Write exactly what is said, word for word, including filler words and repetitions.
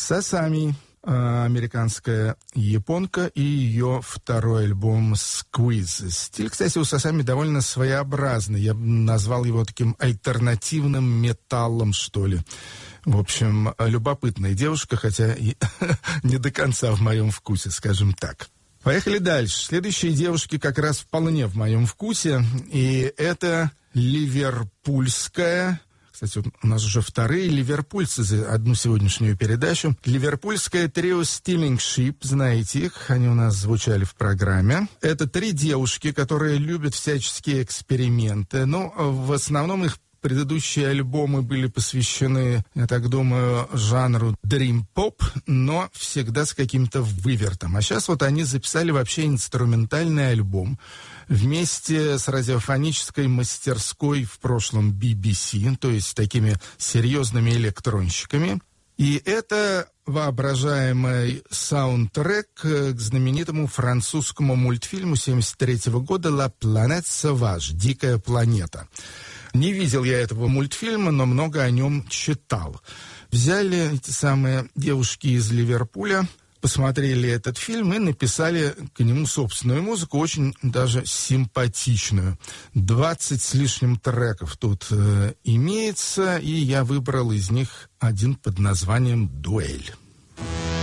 Сасами, американская японка, и ее второй альбом «Squeeze». Стиль, кстати, у Сасами довольно своеобразный. Я бы назвал его таким альтернативным металлом, что ли. В общем, любопытная девушка, хотя и не до конца в моем вкусе, скажем так. Поехали дальше. Следующие девушки как раз вполне в моем вкусе. И это ливерпульская... Кстати, у нас уже вторые ливерпульцы за одну сегодняшнюю передачу. Ливерпульское трио Steaming Ship, знаете их, они у нас звучали в программе. Это три девушки, которые любят всяческие эксперименты. Ну, в основном их предыдущие альбомы были посвящены, я так думаю, жанру дрим-поп, но всегда с каким-то вывертом. А сейчас вот они записали вообще инструментальный альбом вместе с радиофонической мастерской в прошлом би би си, то есть такими серьезными электронщиками. И это воображаемый саундтрек к знаменитому французскому мультфильму семьдесят третьего года «La Planète Sauvage» — «Дикая планета». Не видел я этого мультфильма, но много о нем читал. Взяли эти самые девушки из Ливерпуля, посмотрели этот фильм и написали к нему собственную музыку, очень даже симпатичную. Двадцать с лишним треков тут э, имеется, и я выбрал из них один под названием «Дуэль».